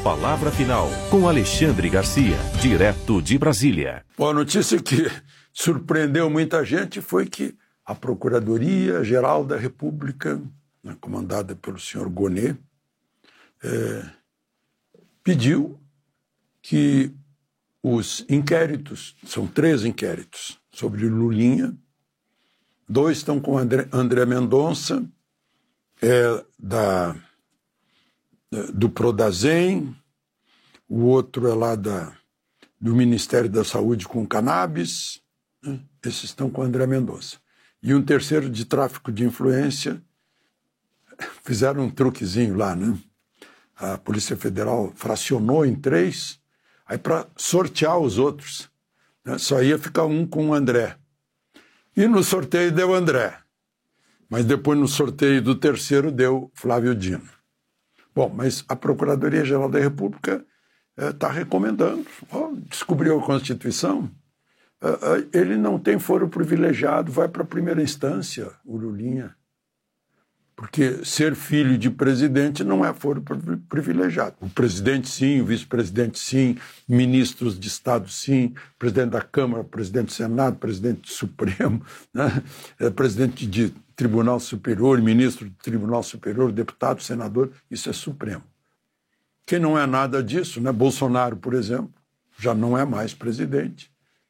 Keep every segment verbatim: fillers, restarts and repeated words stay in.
Palavra Final, com Alexandre Garcia, direto de Brasília. Bom, a notícia que surpreendeu muita gente foi que a Procuradoria-Geral da República, né, comandada pelo senhor Gonê, é, pediu que os inquéritos, são três inquéritos, sobre Lulinha, dois estão com André, André Mendonça, é, da, do Prodazem, o outro é lá da, do Ministério da Saúde com cannabis, né? Esses estão com André Mendonça. E um terceiro de tráfico de influência, fizeram um truquezinho lá, né? A Polícia Federal fracionou em três, aí para sortear os outros, né? Só ia ficar um com o André. E no sorteio deu André. Mas depois no sorteio do terceiro deu Flávio Dino. Bom, mas a Procuradoria-Geral da República está eh, recomendando, oh, descobriu a Constituição, uh, uh, ele não tem foro privilegiado, vai para a primeira instância, o Lulinha. Porque ser filho de presidente não é foro privilegiado. O presidente sim, o vice-presidente sim, ministros de Estado sim, presidente da Câmara, presidente do Senado, presidente do Supremo, né? Presidente de Tribunal Superior, ministro do Tribunal Superior, deputado, senador, isso é Supremo. Quem não é nada disso, né? Bolsonaro, por exemplo, já não é mais presidente.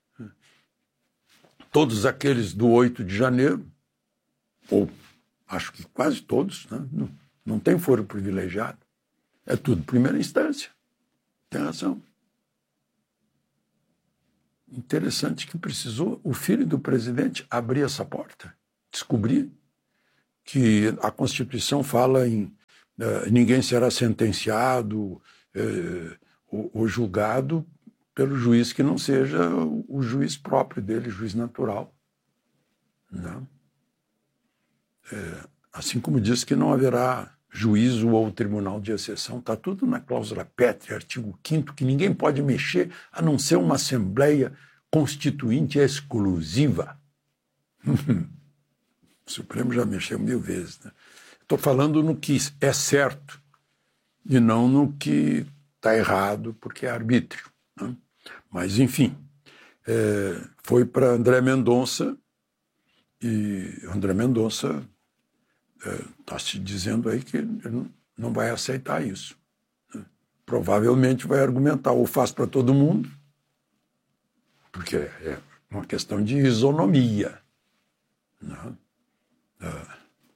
Todos aqueles do oito de janeiro, ou acho que quase todos, né? não, não tem foro privilegiado. É tudo primeira instância. Tem razão. Interessante que precisou o filho do presidente abrir essa porta, descobrir que a Constituição fala em uh, ninguém será sentenciado uh, ou, ou julgado pelo juiz que não seja o, o juiz próprio dele, juiz natural. Não. É, assim como diz que não haverá juízo ou tribunal de exceção, está tudo na cláusula pétrea, artigo quinto, que ninguém pode mexer a não ser uma Assembleia Constituinte exclusiva. O Supremo já mexeu mil vezes. Né? Estou falando no que é certo e não no que está errado, porque é arbítrio. Né? Mas, enfim, é, foi para André Mendonça e André Mendonça está se dizendo aí que ele não vai aceitar isso. Né? Provavelmente vai argumentar, ou faz para todo mundo, porque é uma questão de isonomia. Né? É,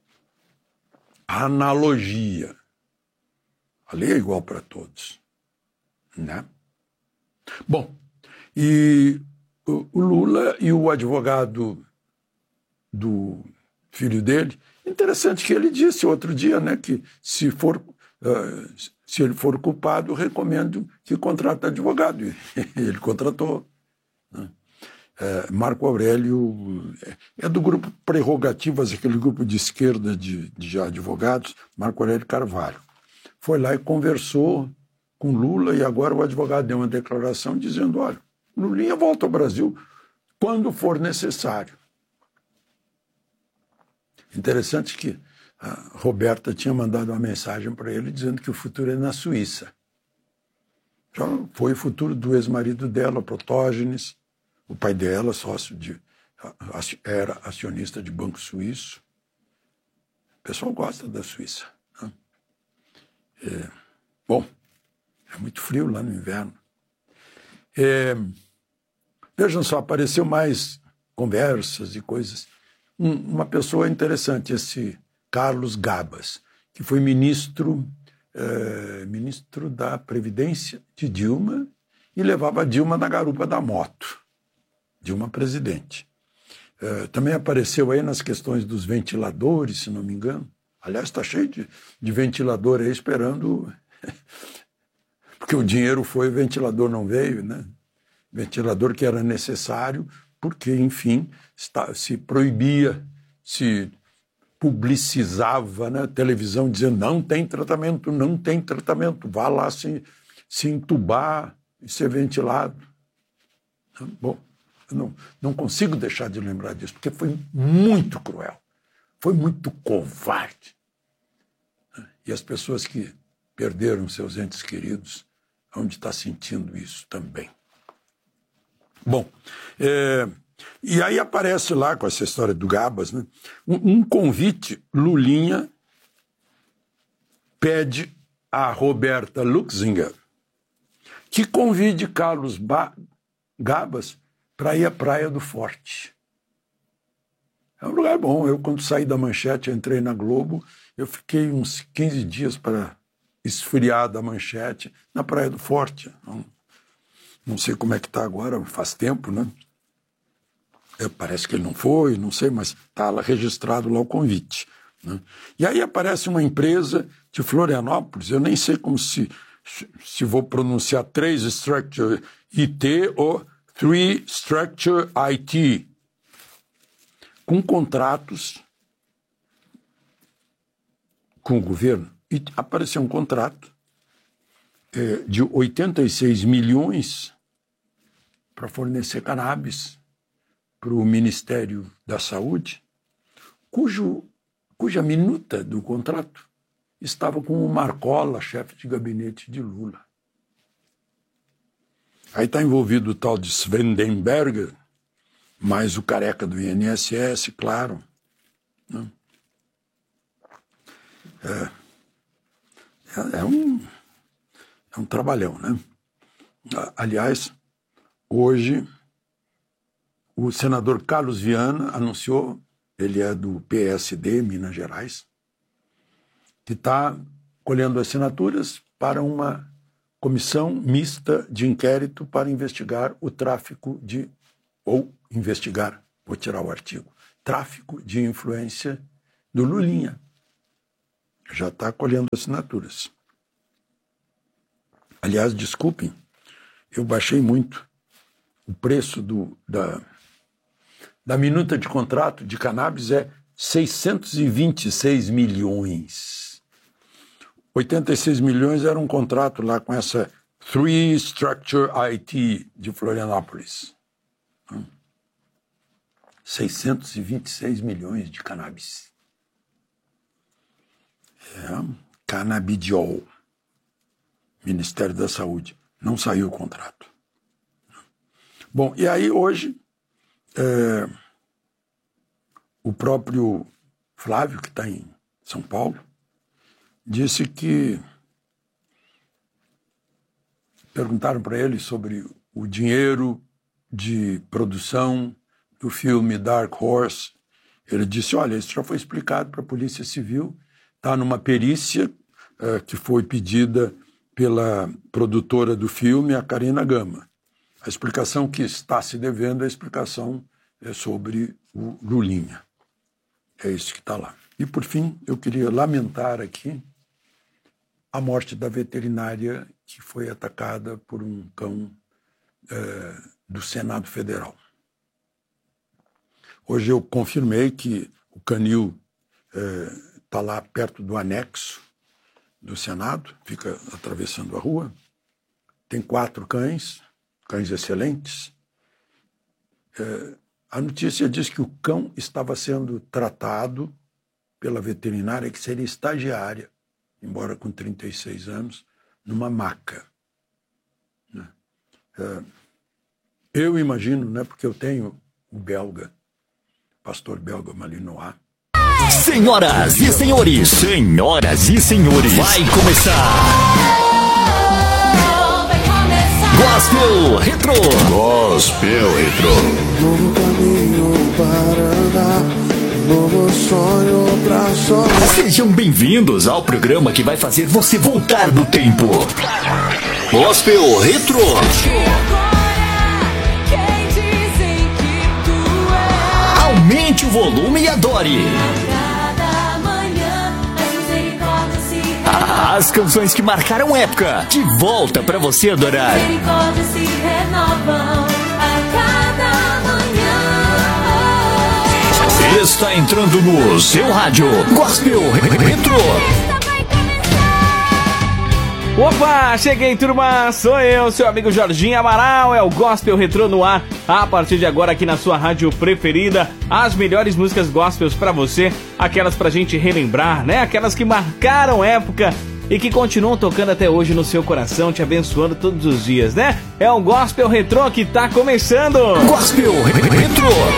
analogia. A lei é igual para todos. Né? Bom, e o, o Lula e o advogado do filho dele, interessante que ele disse outro dia, né, que se for uh, se ele for culpado, recomendo que contrate advogado. E ele contratou. Né? Uh, Marco Aurélio é do grupo Prerrogativas, aquele grupo de esquerda de, de advogados, Marco Aurélio Carvalho. Foi lá e conversou com Lula e agora o advogado deu uma declaração dizendo, olha, Lulinha volta ao Brasil quando for necessário. Interessante que a Roberta tinha mandado uma mensagem para ele dizendo que o futuro é na Suíça. Já foi o futuro do ex-marido dela, Protógenes, o pai dela, sócio de, era acionista de banco suíço. O pessoal gosta da Suíça. Né? É, bom, é muito frio lá no inverno. É, vejam só, apareceu mais conversas e coisas. Uma pessoa interessante, esse Carlos Gabas, que foi ministro, eh, ministro da Previdência de Dilma e levava a Dilma na garupa da moto. Dilma presidente. Eh, também apareceu aí nas questões dos ventiladores, se não me engano. Aliás, está cheio de, de ventilador aí esperando, porque o dinheiro foi, o ventilador não veio, né? Ventilador que era necessário, porque, enfim, está, se proibia, se publicizava, né, televisão dizendo não tem tratamento, não tem tratamento, vá lá se, se entubar e ser ventilado. Bom, eu não, não consigo deixar de lembrar disso, porque foi muito cruel, foi muito covarde. E as pessoas que perderam seus entes queridos onde está sentindo isso também. Bom, é, e aí aparece lá com essa história do Gabas, né, um, um convite. Lulinha pede a Roberta Luxinger que convide Carlos ba- Gabas para ir à Praia do Forte. É um lugar bom. Eu, quando saí da Manchete, entrei na Globo, eu fiquei uns quinze dias para esfriar da Manchete na Praia do Forte. Não, não sei como é que está agora, faz tempo, né? É, parece que ele não foi, não sei, mas está lá registrado lá o convite, né? E aí aparece uma empresa de Florianópolis, eu nem sei como se, se vou pronunciar três Structure I T ou Three Structure I T, com contratos com o governo. E apareceu um contrato é, de oitenta e seis milhões para fornecer cannabis para o Ministério da Saúde, cujo, cuja minuta do contrato estava com o Marcola, chefe de gabinete de Lula. Aí está envolvido o tal de Swendenberger, mais o careca do I N S S, claro. Né? É, é, é, um, é um trabalhão, né? Aliás, hoje o senador Carlos Viana anunciou, ele é do P S D, Minas Gerais, que está colhendo assinaturas para uma comissão mista de inquérito para investigar o tráfico de, ou investigar, vou tirar o artigo, tráfico de influência do Lulinha. Já está colhendo assinaturas. Aliás, desculpem, eu baixei muito o preço do, da, da minuta de contrato de cannabis, é seiscentos e vinte e seis milhões. oitenta e seis milhões era um contrato lá com essa Three Structure I T de Florianópolis. seiscentos e vinte e seis milhões de cannabis. É, canabidiol. Ministério da Saúde. Não saiu o contrato. Bom, e aí hoje é, o próprio Flávio, que está em São Paulo, disse que perguntaram para ele sobre o dinheiro de produção do filme Dark Horse. Ele disse, olha, isso já foi explicado para a Polícia Civil, está numa perícia uh, que foi pedida pela produtora do filme, a Karina Gama. A explicação que está se devendo é a explicação é sobre o Lulinha. É isso que está lá. E, por fim, eu queria lamentar aqui a morte da veterinária que foi atacada por um cão é, do Senado Federal. Hoje eu confirmei que o canil está é, lá perto do anexo do Senado, fica atravessando a rua. Tem quatro cães, cães excelentes. É, a notícia diz que o cão estava sendo tratado pela veterinária, que seria estagiária, embora com trinta e seis anos, numa maca. É, eu imagino, né, porque eu tenho o belga, pastor belga Malinois. Senhoras e senhores, senhoras e senhores, vai começar! Gospel Retro! Gospel Retro! Novo caminho para andar, novo sonho pra sonhar. Sejam bem-vindos ao programa que vai fazer você voltar no tempo. Gospel Retro! Aumente o volume e adore! As canções que marcaram época, de volta pra você adorar. Misericórdias se renovam a cada manhã. Está entrando no seu rádio Gospel Retro. Opa, cheguei, turma, sou eu, seu amigo Jorginho Amaral, é o Gospel Retro no ar, a partir de agora aqui na sua rádio preferida, as melhores músicas gospels pra você, aquelas pra gente relembrar, né, aquelas que marcaram época, e que continuam tocando até hoje no seu coração, te abençoando todos os dias, né? É o Gospel Retrô que tá começando! Gospel Retrô.